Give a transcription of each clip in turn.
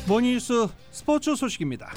모닝뉴스 스포츠 소식입니다.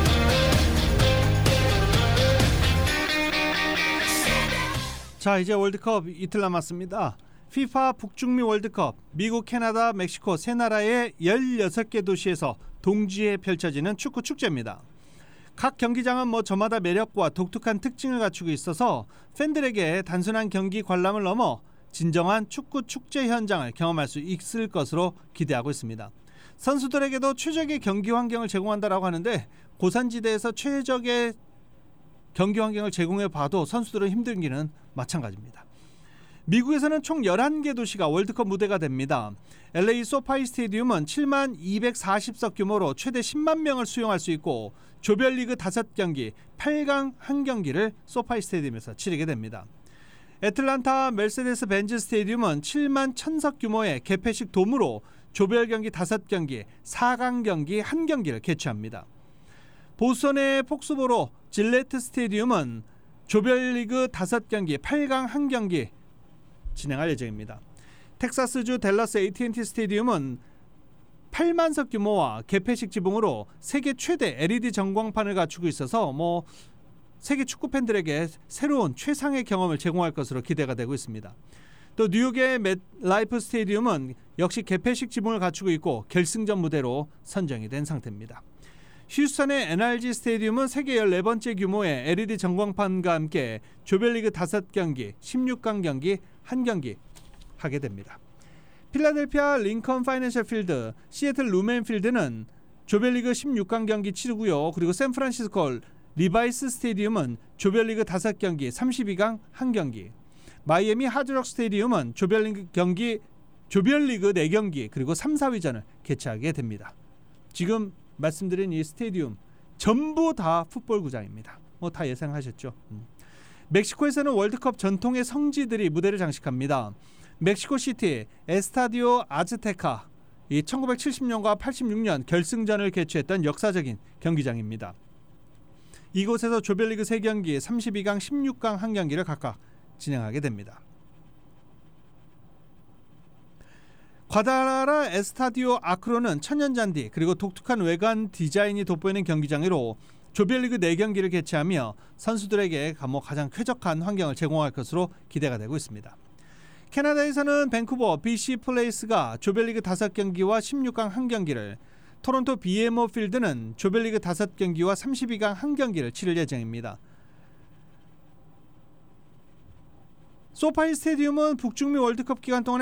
자, 이제 월드컵 이틀 남았습니다. 피파 북중미 월드컵, 미국, 캐나다, 멕시코 세 나라의 16개 도시에서 동시에 펼쳐지는 축구 축제입니다. 각 경기장은 저마다 매력과 독특한 특징을 갖추고 있어서 팬들에게 단순한 경기 관람을 넘어 진정한 축구 축제 현장을 경험할 수 있을 것으로 기대하고 있습니다. 선수들에게도 최적의 경기 환경을 제공한다라고 하는데, 고산지대에서 최적의 경기 환경을 제공해 봐도 선수들은 힘들기는 마찬가지입니다. 미국에서는 총 11개 도시가 월드컵 무대가 됩니다. LA 소파이 스테디움은 7만 240석 규모로 최대 10만 명을 수용할 수 있고, 조별리그 5경기, 8강 1경기를 소파이 스테디움에서 치르게 됩니다. 애틀란타 메르세데스 벤츠 스테디움은 7만 1000석 규모의 개폐식 돔으로 조별경기 5경기, 4강 경기 1경기를 개최합니다. 보스턴의 폭스보로 질레트 스테디움은 조별리그 5경기, 8강 1경기 진행할 예정입니다. 텍사스주 댈러스 AT&T 스테디움은 8만석 규모와 개폐식 지붕으로 세계 최대 LED 전광판을 갖추고 있어서 세계 축구 팬들에게 새로운 최상의 경험을 제공할 것으로 기대가 되고 있습니다. 또 뉴욕의 맷라이프 스테디움은 역시 개폐식 지붕을 갖추고 있고 결승전 무대로 선정이 된 상태입니다. 휴스턴의 NRG 스테디움은 세계 14번째 규모의 LED 전광판과 함께 조별리그 5경기, 16강 경기 1경기 하게 됩니다. 필라델피아 링컨 파이낸셜 필드, 시애틀 루멘 필드는 조별리그 16강 경기 치르고요. 그리고 샌프란시스코 리바이스 스테디움은 조별리그 5경기, 32강 1경기, 마이애미 하드록 스테디움은 조별리그 4경기 그리고 3, 4위전을 개최하게 됩니다. 지금 말씀드린 이 스테디움 전부 다 풋볼구장입니다. 다 예상하셨죠? 멕시코에서는 월드컵 전통의 성지들이 무대를 장식합니다. 멕시코시티 에스타디오 아즈테카, 1970년과 86년 결승전을 개최했던 역사적인 경기장입니다. 이곳에서 조별리그 3경기, 32강, 16강 1경기를 각각 진행하게 됩니다. 과다라라 에스타디오 아크로는 천연잔디 그리고 독특한 외관 디자인이 돋보이는 경기장으로 조별리그 4경기를 개최하며 선수들에게 가장 쾌적한 환경을 제공할 것으로 기대가 되고 있습니다. 캐나다에서는 밴쿠버 BC 플레이스가 조별리그 5경기와 16강 1경기를, 토론토 BMO 필드는 조별리그 5경기와 32강 1경기를 치를 예정입니다. 소파이 스테디움은 북중미 월드컵 기간 동안